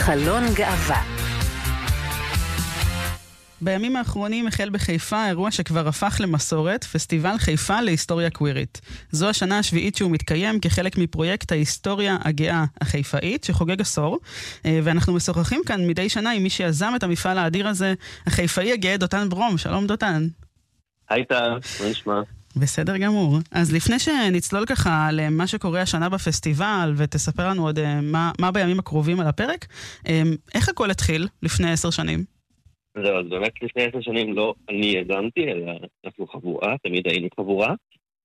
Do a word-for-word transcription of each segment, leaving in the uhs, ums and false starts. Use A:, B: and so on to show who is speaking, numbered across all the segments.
A: חלון גאווה.
B: בימים האחרונים החל בחיפה אירוע שכבר הפך למסורת, פסטיבל חיפה להיסטוריה קווירית. זו השנה השביעית שהוא מתקיים כחלק מפרויקט ההיסטוריה הגאה החיפאית, שחוגג עשור, ואנחנו משוחחים כאן מדי שנה עם מי שיזם את המפעל האדיר הזה, החיפאי הגאה דותן ברום. שלום דותן.
C: היי טל, מה נשמע?
B: בסדר גמור. אז לפני שנצלול ככה למה שקורה השנה בפסטיבל, ותספר לנו עוד מה, מה בימים הקרובים על הפרק, איך הכל התחיל לפני עשר שנים?
C: זהו, אז באמת לפני עשר שנים לא אני יזמתי, אלא אנחנו חבורה, תמיד היינו חבורה.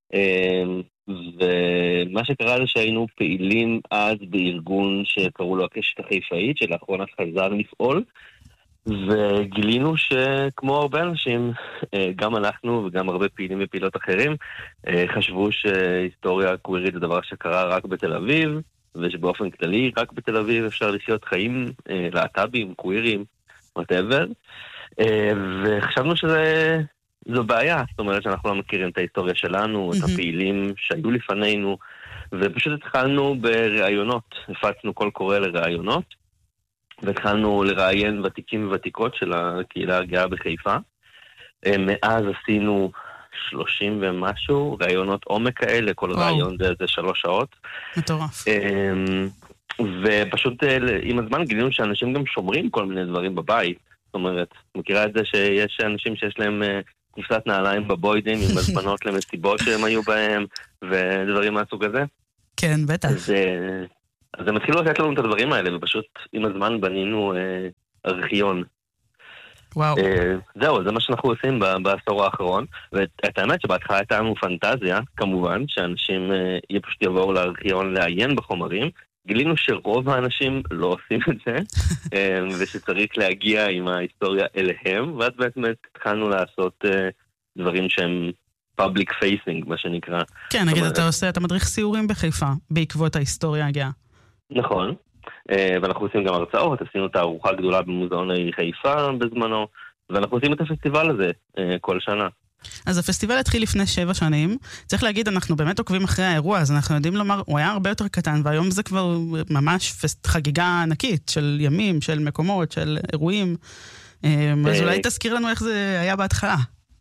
C: ומה שקרה זה שהיינו פעילים אז בארגון שקראו לו הקשת החיפאית, שלאחרונה חזר לפעול, וגילינו שכמו הרבה אנשים, גם אנחנו וגם הרבה פעילים ופעילות אחרים, חשבו שהיסטוריה קווירית זה דבר שקרה רק בתל אביב, ושבאופן כללי רק בתל אביב אפשר לחיות חיים להט"בים, קווירים, whatever. וחשבנו שזו בעיה, זאת אומרת שאנחנו לא מכירים את ההיסטוריה שלנו, את הפעילים שהיו לפנינו, ופשוט התחלנו ברעיונות, הפצנו קול קורא לרעיונות, והתחלנו לראיין ותיקים וותיקות של הקהילה הגאה בחיפה. מאז עשינו שלושים ומשהו ראיונות עומק כאלה, כל ראיון זה, זה שלוש שעות.
B: מטורף.
C: ופשוט עם הזמן גילינו שאנשים גם שומרים כל מיני דברים בבית. זאת אומרת, מכירה את זה שיש אנשים שיש להם קופסת נעליים בבוידן עם הזמנות למסיבות שהם היו בהם ודברים מהסוג הזה?
B: כן, בטח.
C: אז, אז הם התחילו לתת לנו את הדברים האלה, ופשוט עם הזמן בנינו אה, ארכיון.
B: וואו.
C: אה, זהו, זה מה שאנחנו עושים בעשור האחרון, ואת האמת שבהתחלה הייתה לנו פנטזיה, כמובן, שאנשים אה, פשוט יבואו לארכיון לעיין בחומרים, גילינו שרוב האנשים לא עושים את זה, אה, ושצריך להגיע עם ההיסטוריה אליהם, ואז בעצם התחלנו לעשות אה, דברים שהם public facing, מה שנקרא.
B: כן, נגיד, אתה עושה, אתה מדריך סיורים בחיפה, בעקבות ההיסטוריה הגאה.
C: נכון, ואנחנו עושים גם הרצאות, עשינו את הארוחה הגדולה במוזיאון חיפה בזמנו, ואנחנו עושים את הפסטיבל הזה כל שנה.
B: אז הפסטיבל התחיל לפני שבע שנים, צריך להגיד, אנחנו באמת עוקבים אחרי האירוע, אז אנחנו יודעים לומר, הוא היה הרבה יותר קטן, והיום זה כבר ממש חגיגה ענקית, של ימים, של מקומות, של אירועים, אז אולי תזכיר לנו איך זה היה בהתחלה.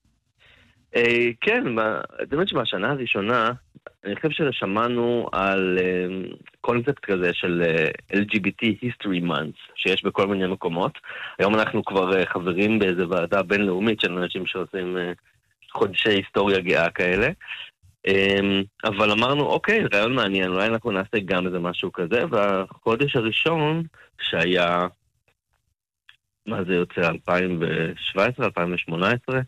C: כן, באמת שבשנה הראשונה, אני חושב ששמענו על קונספט כזה של אל ג'י בי טי History Month, שיש בכל מיני מקומות. היום אנחנו כבר חברים באיזו ועדה בינלאומית של אנשים שעושים חודשי היסטוריה גאה כאלה. אבל אמרנו, אוקיי, רעיון מעניין, אולי אנחנו נעשה גם איזה משהו כזה, והחודש הראשון שהיה... מה זה יוצא? אלפיים שבע עשרה, אלפיים שמונה עשרה.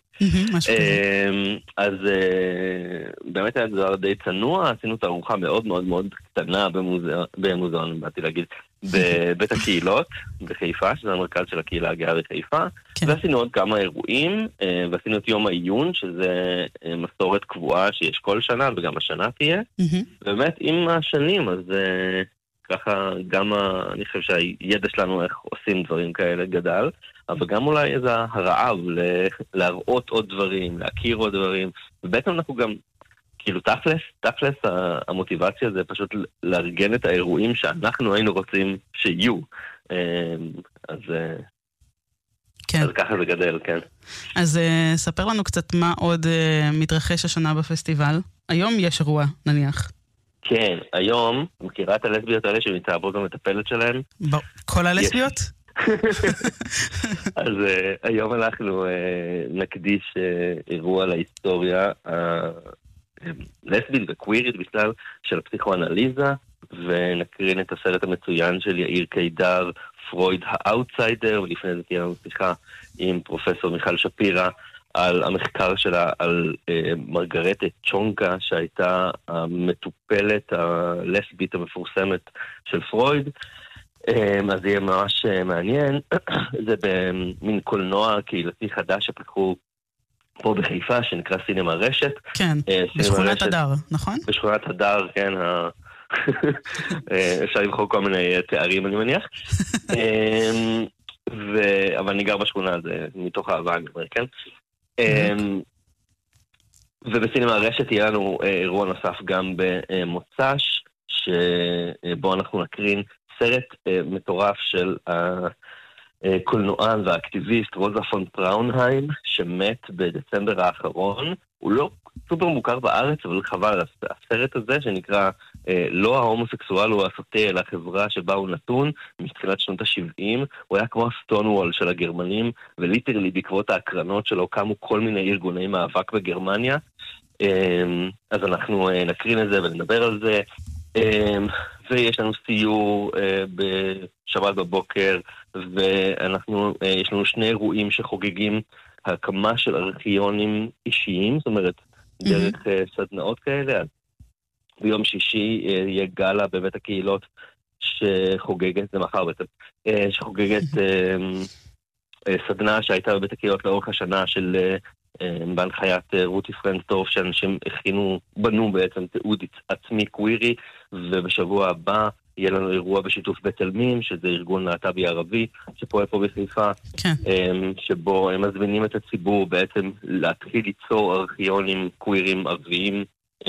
C: אז באמת היה דבר די צנוע, עשינו את הארוחה מאוד מאוד מאוד קטנה במוזיאון, באתי להגיד, בבית הקהילות בחיפה, שזה המרכז של הקהילה הגאה בחיפה, ועשינו עוד כמה אירועים, ועשינו את יום העיון, שזה מסורת קבועה שיש כל שנה, וגם השנה תהיה. באמת, עם השנים, אז... ככה גם אני חושב שהידע שלנו איך עושים דברים כאלה גדל, אבל גם אולי איזה הרעב להראות עוד דברים, להכיר עוד דברים, ובעצם אנחנו גם, כאילו תכלס, תכלס המוטיבציה זה פשוט לארגן את האירועים שאנחנו היינו רוצים שיהיו. אז,
B: כן.
C: אז ככה זה גדל, כן.
B: אז ספר לנו קצת מה עוד מתרחש השנה בפסטיבל. היום יש אירוע, נניח.
C: כן, היום, מכירה את הלסביות האלה שמתערבות במטפלת שלהן?
B: כל הלסביות?
C: אז היום אנחנו נקדיש אירוע להיסטוריה הלסבית וקווירית בכלל של הפסיכואנליזה, ונקרין את הסרט המצוין של יאיר קידר, פרויד האוטסיידר, ולפני זה תהיה לנו שיחה עם פרופסור מיכל שפירא, על המחקר שלה, על אה, מרגרטה צ'ונקה, שהייתה המטופלת הלסבית המפורסמת של פרויד. אה, אז זה יהיה ממש אה, מעניין. זה במין קולנוע קהילתי חדש שפתחו פה בחיפה, שנקרא סינמה רשת.
B: כן, אה, בשכונת רשת, הדר, נכון?
C: בשכונת הדר, כן. ה... אפשר לבחור כל מיני תארים, אני מניח. אה, ו... אבל אני גר בשכונה, זה מתוך אהבה, אני אומר, כן? ובסינמה הרשת יהיה לנו אירוע נוסף גם במוצ"ש, שבו אנחנו נקרין סרט מטורף של הקולנוען והאקטיביסט רוזה פון טראונהיים, שמת בדצמבר האחרון. הוא לא סופר מוכר בארץ, אבל חבל, הסרט הזה שנקרא לא ההומוסקסואל הוא הסוטה, אלא החברה שבה הוא נתון, מתחילת שנות ה-שבעים, הוא היה כמו הסטונוול של הגרמנים, וליטרלי בעקבות ההקרנות שלו קמו כל מיני ארגוני מאבק בגרמניה. אז אנחנו נקרין את זה ונדבר על זה, ויש לנו סיור בשבת בבוקר, ואנחנו, יש לנו שני אירועים שחוגגים הקמה של ארכיונים אישיים, זאת אומרת, דרך סדנאות כאלה. ביום שישי יהיה גלה בבית הקהילות שחוגגת, זה מחר בעצם, שחוגגת סדנה שהייתה בבית הקהילות לאורך השנה של בהנחיית רותי פרנסטורף, שאנשים הכינו, בנו בעצם תיעוד עצמי קווירי, ובשבוע הבא יהיה לנו אירוע בשיתוף בית אלמים, שזה ארגון להט"בי ערבי, שפועל פה בחיפה,
B: כן.
C: שבו הם מזמינים את הציבור בעצם להתחיל ליצור ארכיונים קווירים ערביים,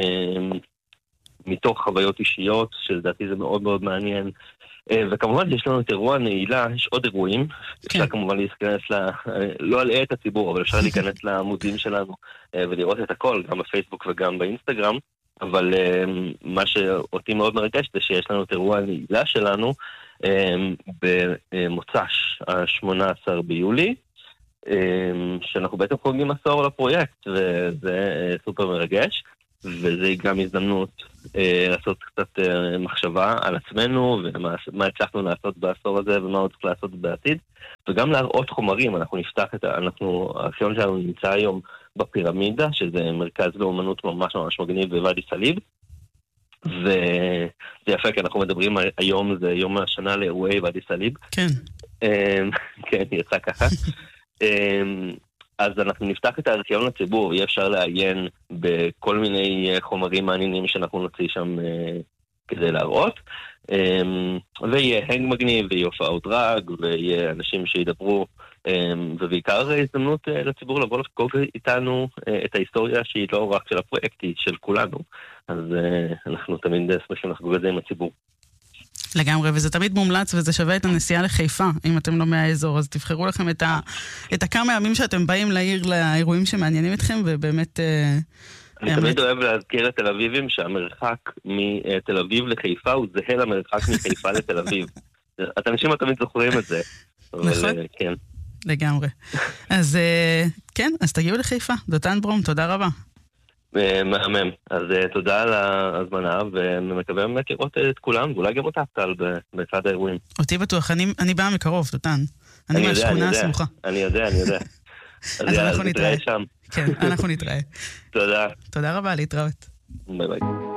C: מתוך חוויות אישיות, שלדעתי זה מאוד מאוד מעניין. וכמובן יש לנו את אירוע נעילה, יש עוד אירועים, אפשר כמובן להיכנס, לא אלאה את הציבור, אבל אפשר להיכנס לעמודים שלנו ולראות את הכל, גם בפייסבוק וגם באינסטגרם, אבל מה שאותי מאוד מרגש זה שיש לנו את אירוע הנעילה שלנו במוצ"ש ה-שמונה עשר ביולי, שאנחנו בעצם חוגגים עשור לפרויקט, וזה סופר מרגש. וזה גם הזדמנות אה, לעשות קצת אה, מחשבה על עצמנו, ומה הצלחנו לעשות בעשור הזה, ומה עוד צריך לעשות בעתיד, וגם להראות חומרים. אנחנו נפתח את ה... אנחנו, הארכיון שלנו נמצא היום בפירמידה, שזה מרכז לאומנות ממש ממש מגניב בוואדי סאליב, וזה יפה, כי אנחנו מדברים היום, זה יום השנה לאירועי ואדי סאליב.
B: כן.
C: אה, כן, יצא ככה. אה, אז אנחנו נפתח את הארכיון לציבור, יהיה אפשר לעיין בכל מיני חומרים מעניינים שאנחנו נוציא שם אה, כדי להראות. אה, ויהיה הנג מגניב, ויהיה הופעות דרג, ויהיה אנשים שידברו, אה, ובעיקר הזדמנות אה, לציבור לבוא לחגוג איתנו אה, את ההיסטוריה שהיא לא רק של הפרויקט, היא של כולנו. אז אה, אנחנו תמיד שמחים לחגוג את זה עם הציבור.
B: לגמרי, וזה תמיד מומלץ, וזה שווה את הנסיעה לחיפה, אם אתם לא מהאזור, אז תבחרו לכם את, ה, את הכמה ימים שאתם באים לעיר לאירועים שמעניינים אתכם, ובאמת...
C: אני תמיד אוהב להזכיר את תל אביבים, שהמרחק מתל אביב לחיפה הוא זהה למרחק מחיפה לתל אביב. אנשים תמיד זוכרים את זה.
B: נכון?
C: כן.
B: לגמרי. אז כן, אז תגיעו לחיפה. דותן ברום, תודה רבה.
C: מהמם. אז תודה על ההזמנה, ומקווה באמת לראות את כולם, ואולי גם אותך טל בצד האירועים.
B: אותי בטוח, אני באה מקרוב, דותן. אני מהשכונה הסמוכה.
C: אני יודע, אני יודע.
B: אז אנחנו נתראה שם. כן, אנחנו נתראה.
C: תודה.
B: תודה רבה, להתראות.
C: ביי ביי.